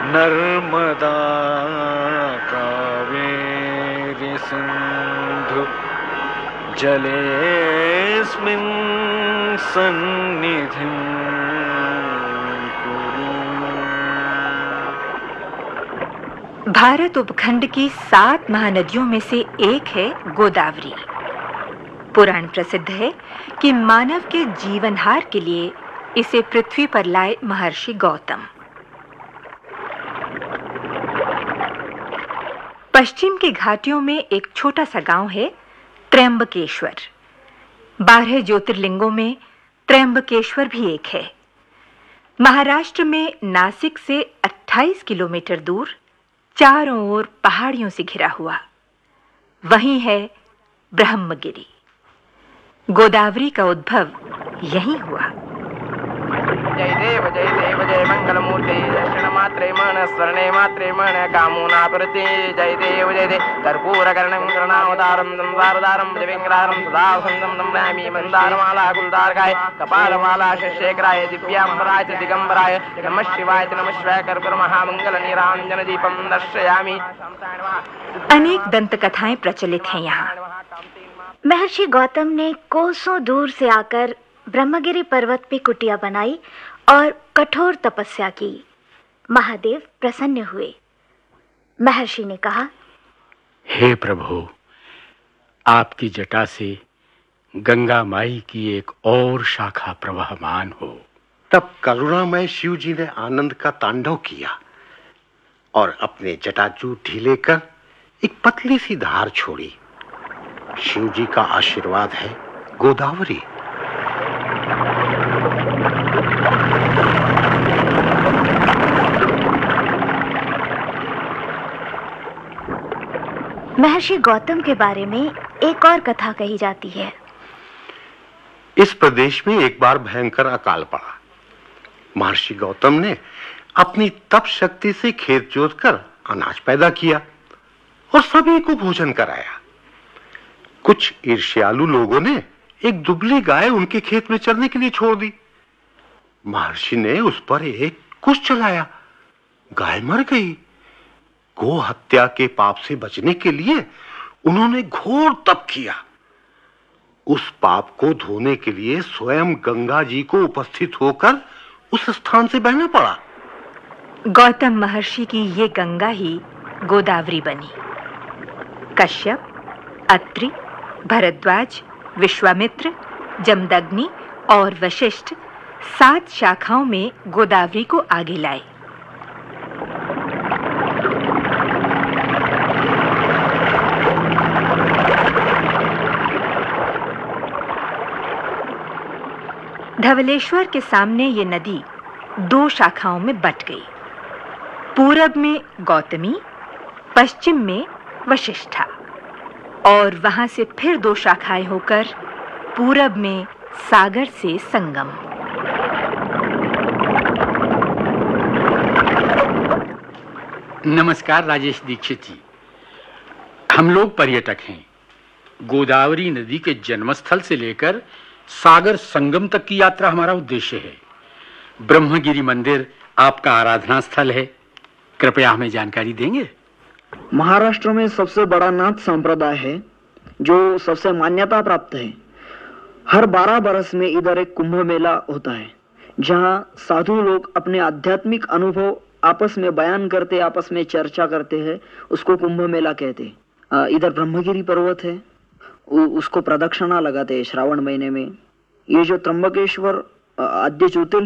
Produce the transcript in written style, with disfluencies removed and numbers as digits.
नर्मदा कावेरी सिंधु जलेऽस्मिन् सन्निधिं कुरु। भारत उपखंड की 7 महानदियों में से एक है गोदावरी। पुराण प्रसिद्ध है कि मानव के जीवनहार के लिए इसे पृथ्वी पर लाए महर्षि गौतम। पश्चिम की घाटियों में एक छोटा सा गांव है त्र्यंबकेश्वर। 12 ज्योतिर्लिंगों में त्र्यंबकेश्वर भी एक है। महाराष्ट्र में नासिक से 28 किलोमीटर दूर चारों ओर पहाड़ियों से घिरा हुआ वहीं है ब्रह्मगिरि। गोदावरी का उद्भव यहीं हुआ। जय देव जय मंगल मूर्ति दर्शन मात्रे मन स्वर्णे मात्रे मन कामोना प्रति जय देव कर्पूर कर्णं कर्णावतारं संसारदारं दिव्यंगरारं सदा वसन्तं नमामि मंदारमाला गुलदारकाय कपालमाला शशेखराय दिव्यांबराय दिगंबराय नमः शिवाय कर्पूर महामंगल निरांजन दीपं दर्शयामि। अनेक दंत कथाएं प्रचलित हैं यहाँ। महर्षि गौतम ने कोसों दूर से आकर ब्रह्मगिरि पर्वत पे कुटिया बनाई और कठोर तपस्या की। महादेव प्रसन्न हुए। महर्षि ने कहा, हे प्रभु, आपकी जटा से गंगा माई की एक और शाखा प्रवहमान हो। तब करुणामय शिव जी ने आनंद का तांडव किया और अपने जटाजू ढीले कर एक पतली सी धार छोड़ी। शिव जी का आशीर्वाद है गोदावरी। महर्षि गौतम के बारे में एक और कथा कही जाती है। इस प्रदेश में एक बार भयंकर अकाल पड़ा। महर्षि गौतम ने अपनी तप शक्ति से खेत जोतकर अनाज पैदा किया और सभी को भोजन कराया। कुछ ईर्ष्यालु लोगों ने एक दुबली गाय उनके खेत में चरने के लिए छोड़ दी। महर्षि ने उस पर एक कुश चलाया। गाय मर गई। गो हत्या के पाप से बचने के लिए उन्होंने घोर तप किया। उस पाप को धोने के लिए स्वयं गंगा जी को उपस्थित होकर उस स्थान से बहना पड़ा। गौतम महर्षि की ये गंगा ही गोदावरी बनी। कश्यप, अत्रि, भरद्वाज, विश्वामित्र, जमदग्नि और वशिष्ठ 7 शाखाओं में गोदावरी को आगे लाए। धवलेश्वर के सामने ये नदी 2 शाखाओं में बट गई। पूरब में गौतमी, पश्चिम में वशिष्ठा और वहां से फिर 2 शाखाएं होकर पूरब में सागर से संगम। नमस्कार राजेश दीक्षित जी। हम लोग पर्यटक हैं। गोदावरी नदी के जन्मस्थल से लेकर सागर संगम तक की यात्रा हमारा उद्देश्य है। ब्रह्मगिरि मंदिर आपका आराधना स्थल है। कृपया हमें जानकारी देंगे। महाराष्ट्र में सबसे बड़ा नाथ संप्रदाय है जो सबसे मान्यता प्राप्त है। हर 12 बरस में इधर एक कुंभ मेला होता है जहां साधु लोग अपने आध्यात्मिक अनुभव आपस में बयान करते, आपस में चर्चा करते हैं। उसको कुंभ मेला कहते हैं। इधर ब्रह्मगिरि पर्वत है, उसको प्रदक्षिणा लगाते हैं श्रावण महीने में। ये जो त्र्यंबकेश्वर आद्य ज्योतिर्लिंग